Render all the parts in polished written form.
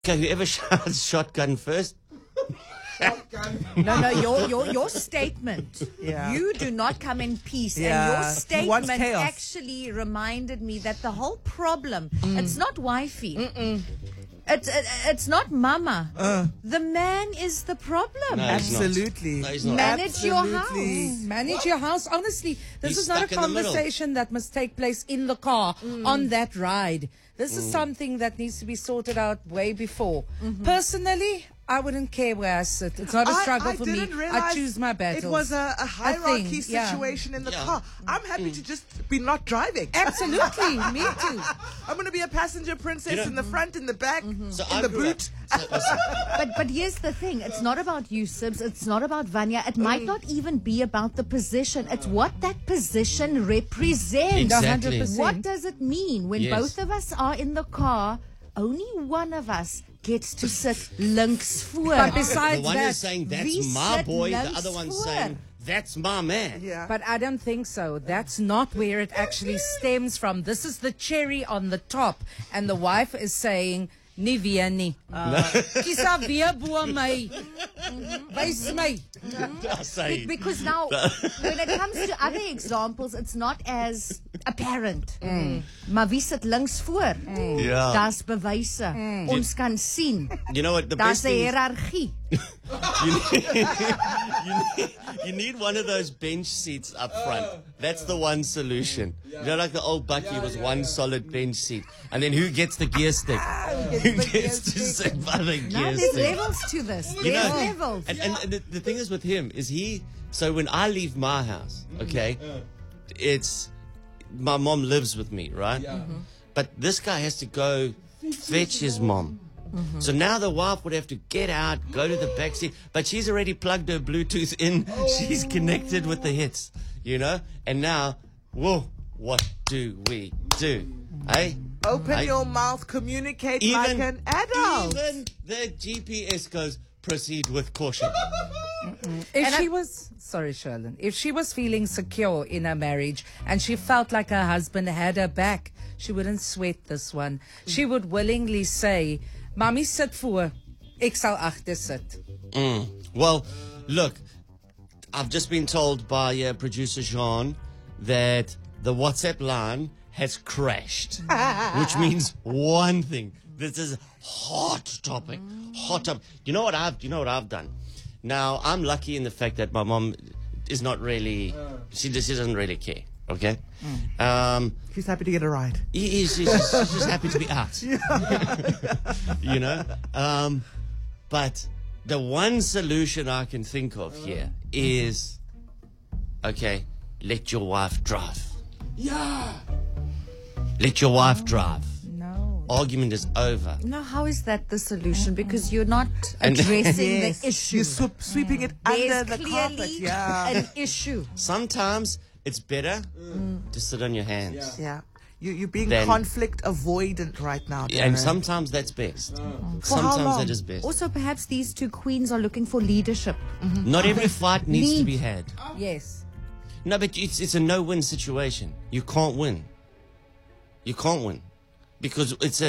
Okay, whoever shouts shotgun first. No, your statement. Yeah. You do not come in peace. Yeah. And your He wants statement chaos. actually reminded me that the whole problem, it's not wifey. It's not mama. The man is the problem. No, he's not. Absolutely. No, he's not. Manage your Absolutely. house. Manage your house. Honestly, this He's is not a stuck in the middle. conversation that must take place in the car on that ride. This is something that needs to be sorted out way before. Personally, I wouldn't care where I sit. It's not a struggle for me. didn't I realize choose my battles. It was a hierarchy thing, yeah. situation in the Yeah. car. I'm happy to just be not driving. Absolutely, me too. I'm going to be a passenger princess in the front, in the back, So in I the grew up- boot. But here's the thing. It's not about you, Sibs. It's not about Vanya. It might not even be about the position. It's what that position represents. Exactly. 100%. What does it mean when Yes. both of us are in the car? Only one of us gets to sit links voor. But The besides one that, is saying, that's wie my sit boy. The langs other one's voor? saying, that's my man. Yeah. But I don't think so. That's not where it actually stems from. This is the cherry on the top. And the wife is saying, nie weer nie. Kisa weer bo my. Wys my. I say, Because now, when it comes to other examples, it's not as apparent. Maar wie sit links voor? Ja. Daar's bewyse. Ons kan sien. you know what? The Daar's best 'n thing is, hiërargie. you need one of those bench seats up front. That's the one solution. You know, like the old Bucky was one solid bench seat. And then who gets the gear stick? Who gets to sit by the No, gear there's stick? levels to this. You There's know, levels. and the thing is with him is so when I leave my house, okay, it's my mom lives with me, right? But this guy has to go fetch his mom. So now the wife would have to get out, go to the back seat, but she's already plugged her Bluetooth in. She's connected with the hits, you know? And now, whoa, what do we do? Hey? Open your mouth, communicate like an adult. Even the GPS goes, proceed with caution. If she was, sorry, Sherlyn, if she was feeling secure in her marriage and she felt like her husband had her back, she wouldn't sweat this one. She would willingly say, Mommy, sit voor. Ek sal agter sit. Well, look, I've just been told by producer Jean that the WhatsApp line has crashed, which means one thing. This is hot topic. Hot topic. You know what I've done? Now, I'm lucky in the fact that my mom is not really, she doesn't really care. Okay? She's happy to get a ride. She's just happy to be out. You know? But the one solution I can think of here is, okay, let your wife drive. Yeah. Let your wife drive. No. Argument is over. No, how is that the solution? Because you're not And- addressing Yes. the issue. You're sweeping it There's under the carpet. clearly Yeah. an issue. Sometimes it's better to sit on your hands. Yeah. You're being Then- conflict avoidant right now. And Darren. sometimes that's best. For how Sometimes long? that is best. Also, perhaps these two queens are looking for leadership. Not every fight needs to be had. Yes. No, but it's a no-win situation. You can't win. You can't win because it's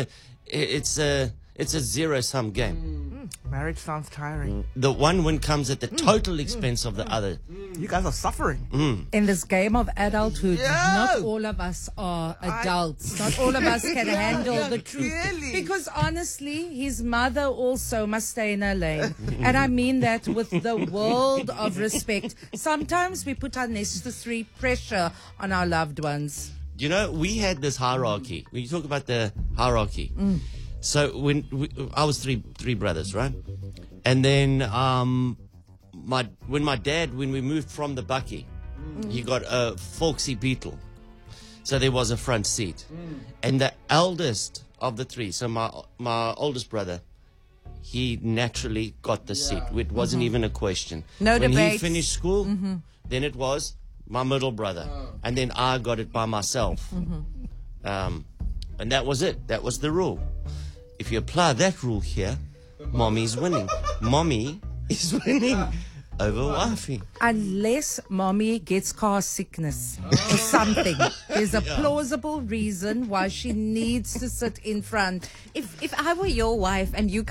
a zero-sum game. Marriage sounds tiring. The one win comes at the total expense of the other. You guys are suffering. In this game of adulthood, Yeah. not all of us are adults. Not all of us can handle the truth. Clearly. Because honestly, his mother also must stay in her lane. And I mean that with the world of respect. Sometimes we put unnecessary pressure on our loved ones. You know, we had this hierarchy. When you talk about the hierarchy, so when I was three brothers, right? And then when we moved from the Bucky, he got a folksy Beetle, so there was a front seat, and the eldest of the three, so my oldest brother, he naturally got the seat. It wasn't even a question. No when he debates. finished school, then it was my middle brother, and then I got it by myself. And that was it. That was the rule. If you apply that rule here, mommy's winning. Mommy is winning. over wifey. Unless mommy gets car sickness or something. There's a plausible reason why she needs to sit in front. If I were your wife and you